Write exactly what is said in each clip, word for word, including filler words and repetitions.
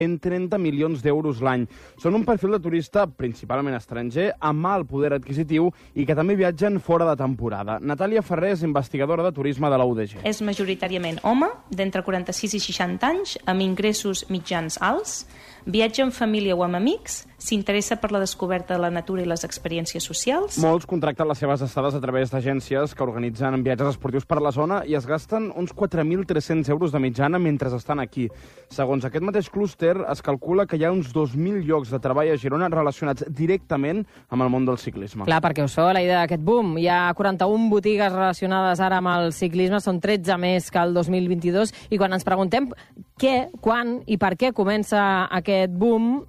cent trenta milions d'euros l'any. Són un perfil de turista principalment estranger, amb alt poder adquisitiu i que també viatgen fora de temporada. Natàlia Ferrer és investigadora de turisme de la U D G. És majoritàriament home, d'entre quaranta-sis i seixanta anys, amb ingressos mitjans alts, viatja en família o amb amics, s'interessa per la descoberta de la natura i les experiències socials. Molts contracten les seves estades a través d'agències que organitzen viatges esportius per la zona i es gasten uns quatre mil tres-cents euros de mitjana mentre estan aquí. Segons aquest mateix clúster, es calcula que hi ha uns dos mil llocs de treball a Girona relacionats directament amb el món del ciclisme. Clar, perquè us feu la idea d'aquest boom. Hi ha quaranta-una botigues relacionades ara amb el ciclisme, són tretze més que el dos mil vint-i-dos, i quan ens preguntem què, quan i per què comença aquest boom,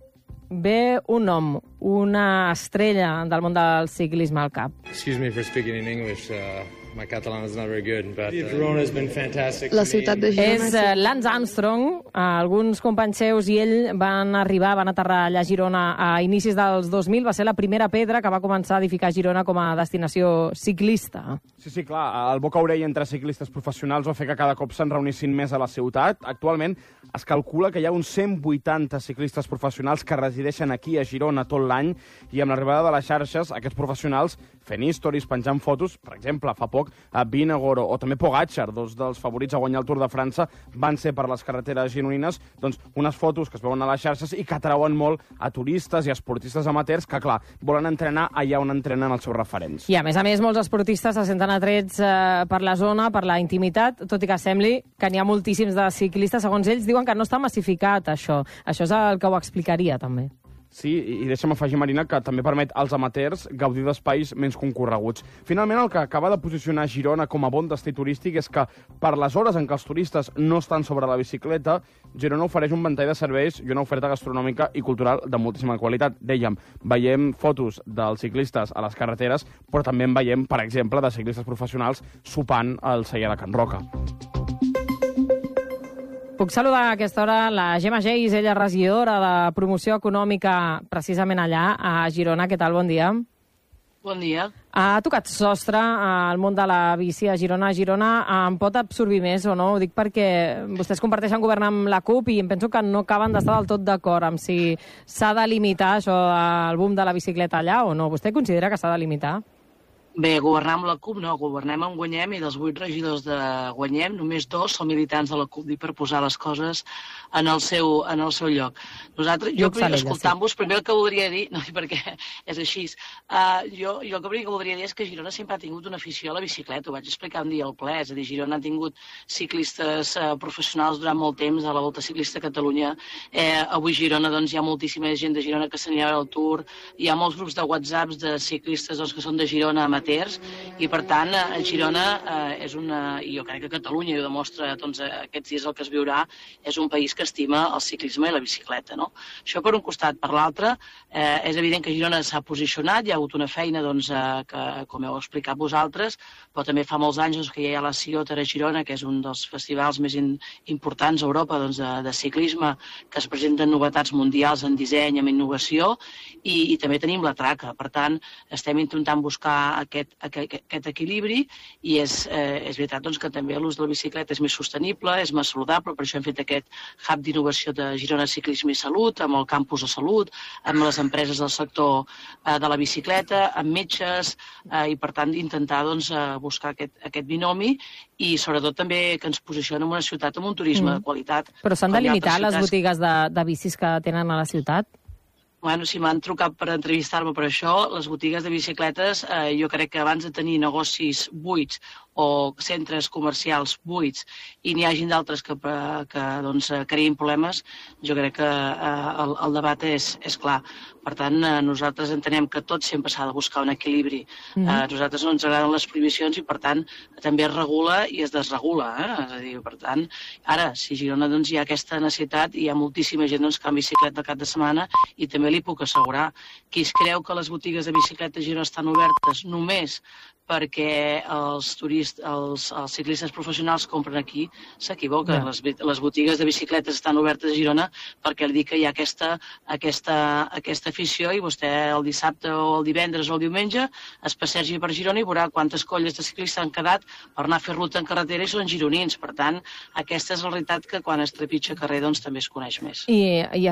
ve un nom, una estrella del món del ciclisme al cap. Excuse me for speaking in English. Uh, my Catalan is not very good, but uh, Girona has been fantastic. La ciutat de Girona és uh, Lance Armstrong. Uh, alguns companys seus i ell van arribar, van aterrar allà a Girona a inicis dels dos mil. Va ser la primera pedra que va començar a edificar Girona com a destinació ciclista. Sí, sí, clar. El boca-orella entre ciclistes professionals va fer que cada cop se'n reunissin més a la ciutat. Actualment es calcula que hi ha uns cent vuitanta ciclistes professionals que resideixen aquí a Girona tot l'any, i amb l'arribada de les xarxes, aquests professionals fent històries, penjant fotos, per exemple, fa poc, a Vinagoro o també Pogačar, dos dels favorits a guanyar el Tour de França, van ser per les carreteres gironines, doncs unes fotos que es veuen a les xarxes i que atrauen molt a turistes i esportistes amateurs que, clar, volen entrenar allà on entrenen els seus referents. I, a més a més, molts esportistes se senten atrets eh, per la zona, per la intimitat, tot i que sembli que n'hi ha moltíssims de ciclistes. Segons ells, diuen que no està massificat, això. Això és el que ho explicaria, també. Sí, i deixa'm afegir, Marina, que també permet als amateurs gaudir d'espais menys concorreguts. Finalment, el que acaba de posicionar Girona com a bon destí turístic és que, per les hores en què els turistes no estan sobre la bicicleta, Girona ofereix un ventall de serveis i una oferta gastronòmica i cultural de moltíssima qualitat. Dèiem, veiem fotos dels ciclistes a les carreteres, però també en veiem, per exemple, de ciclistes professionals sopant al celler de Can Roca. Puc saludar a aquesta hora la Gemma Geis, ella regidora de promoció econòmica precisament allà a Girona. Què tal? Bon dia. Bon dia. Ha tocat sostre al món de la bici a Girona. Girona en pot absorbir més o no? Ho dic perquè vostès comparteixen govern amb la CUP i em penso que no acaben d'estar del tot d'acord amb si s'ha de limitar això, el boom de la bicicleta allà o no. Vostè considera que s'ha de limitar? Bé, governar amb la CUP no, governem amb Guanyem, i dels vuit regidors de Guanyem, només dos són militants de la CUP, dic per posar les coses en el seu, en el seu lloc. Nosaltres, jo, escoltant-vos, primer el que voldria dir, no, perquè és així, uh, jo, jo el que primer que voldria dir és que Girona sempre ha tingut una afició a la bicicleta, ho vaig explicar un dia al ple, és a dir, Girona ha tingut ciclistes uh, professionals durant molt temps a la Volta Ciclista a Catalunya. Eh, avui Girona, doncs, hi ha moltíssima gent de Girona que s'anirà al Tour, hi ha molts grups de whatsapps de ciclistes doncs, que són de Girona amateurs, i per tant a Girona eh, és una, i jo crec que Catalunya ho demostra doncs, aquests dies el que es viurà, és un país que estima el ciclisme i la bicicleta, no? Això per un costat. Per l'altre, eh, és evident que Girona s'ha posicionat, hi ha hagut una feina doncs, eh, que, com heu explicat vosaltres, però també fa molts anys doncs, que hi ha la Ciotar a Girona, que és un dels festivals més in, importants a Europa doncs, de, de ciclisme, que es presenten novetats mundials en disseny, en innovació, i, i també tenim la Traca. Per tant, estem intentant buscar aquest, aquest, aquest equilibri, i és, eh, és veritat doncs, que també l'ús de la bicicleta és més sostenible, és més saludable, per això hem fet aquest hub d'innovació de Girona Ciclisme i Salut, amb el campus de salut, amb les empreses del sector eh, de la bicicleta, amb metges, eh, i per tant intentar doncs, buscar aquest, aquest binomi, i sobretot també que ens posiciona en una ciutat amb un turisme mm. de qualitat. Però s'han de limitar les botigues de, de bicis que tenen a la ciutat? Bueno, si m'han trucat per entrevistar-me per això, les botigues de bicicletes, eh, jo crec que abans de tenir negocis buits o centres comercials buits i n'hi hagin d'altres que, que doncs, creïn problemes, jo crec que eh, el, el debat és, és clar. Per tant, eh, nosaltres entenem que tot sempre s'ha de buscar un equilibri. Mm-hmm. eh, nosaltres no ens agraden les prohibicions i, per tant, també es regula i es desregula. Eh? És a dir, per tant, ara, si a Girona doncs, hi ha aquesta necessitat, hi ha moltíssima gent doncs, que va en bicicleta el cap de setmana, i també li puc assegurar qui es creu que les botigues de bicicleta a Girona estan obertes només perquè els, turist, els, els ciclistes professionals compren aquí, s'equivoca. Yeah. Les, les botigues de bicicletes estan obertes a Girona perquè li dic que hi ha aquesta, aquesta, aquesta afició i vostè el dissabte o el divendres o el diumenge es passegi per Girona i veurà quantes colles de ciclistes han quedat per anar a fer ruta en carretera i són gironins. Per tant, aquesta és la realitat que quan es trepitja carrer doncs també es coneix més. I, i